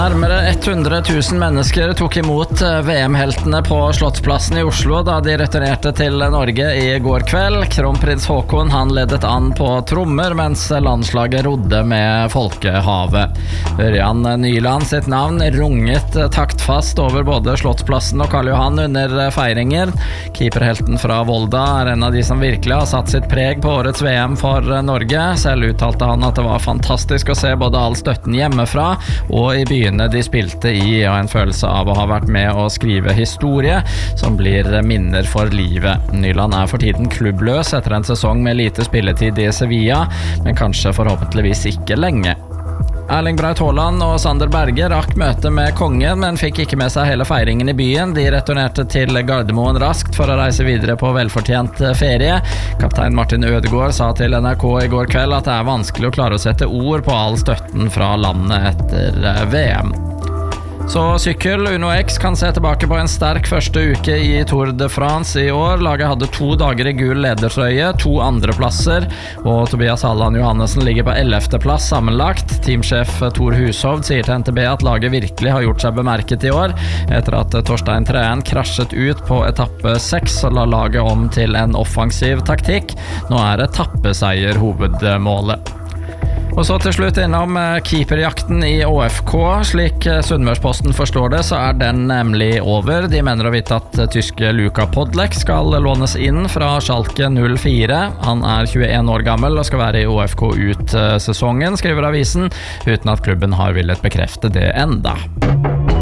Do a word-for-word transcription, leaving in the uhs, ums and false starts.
Nærmere hundre tusen mennesker tok imot V M-heltene på Slottsplassen i Oslo da de returnerte til Norge i går kveld. Kronprins Haakon han ledet an på trommer, mens landslaget rodde med folkehavet. Ørjan Nyland sitt navn runget taktfast over både Slottsplassen og Karl Johan under feiringer. Keeperhelten fra Volda er en av de som virkelig har satt sitt preg på årets V M for Norge. Selv uttalte han at det var fantastisk å se både all støtten hjemmefra og i byen de spilte i, og en følelse av å ha vært med å skrive historie som blir minner for livet. Nyland er for tiden klubbløs etter en sesong med lite spilletid i Sevilla, men kanskje forhåpentligvis ikke lenge. Erling Braut Haaland og Sander Berge rakk møte med kongen, men fikk ikke med seg hele feiringen i byen. De returnerte til Gardermoen raskt for å reise videre på velfortjent ferie. Kaptein Martin Ødegaard sa til N R K i går kveld at det er vanskelig å klare å sette ord på all støtten fra landet etter V M. Så sykkel, Uno X kan se tilbake på en sterk første uke i Tour de France i år. Laget hadde to dager i gul ledertrøye, to andreplasser, og Tobias Halland Johannessen ligger på ellevte plass sammenlagt. Teamsjef Thor Hushovd sier til N T B at laget virkelig har gjort seg bemerket i år, etter at Torstein Treen krasjet ut på etappe seks og la laget om til en offensiv taktikk. Nå er etappeseier hovedmålet. Og så til slutt innom keeperjakten i Å F K. Slik Sunnmørsposten forstår det, så er den nemlig over. De mener å vite at tyske Luka Podlek skal lånes inn fra Schalke null fire. Han er tjueen år gammel og skal være i Å F K ut sesongen, skriver avisen, uten at klubben har villet bekrefte det enda.